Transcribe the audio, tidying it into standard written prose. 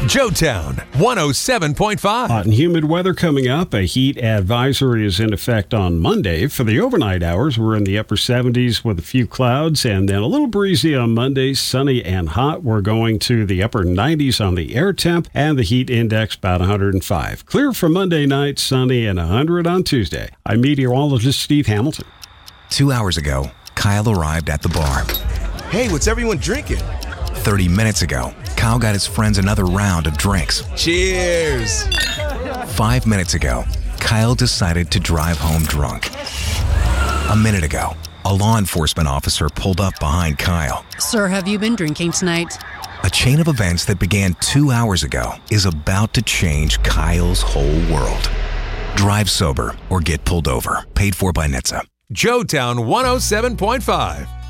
Joetown 107.5. Hot and humid weather coming up. A heat advisory is in effect on Monday. For the overnight hours, we're in the upper 70s with a few clouds, and then a little breezy on Monday, sunny and hot. We're going to the upper 90s on the air temp, and the heat index about 105. Clear for Monday night, sunny, and 100 on Tuesday. I'm meteorologist Steve Hamilton. 2 hours ago, Kyle arrived at the bar. Hey, what's everyone drinking? 30 minutes ago, Kyle got his friends another round of drinks. Cheers! 5 minutes ago, Kyle decided to drive home drunk. A minute ago, a law enforcement officer pulled up behind Kyle. Sir, have you been drinking tonight? A chain of events that began 2 hours ago is about to change Kyle's whole world. Drive sober or get pulled over. Paid for by NHTSA. Joetown 107.5.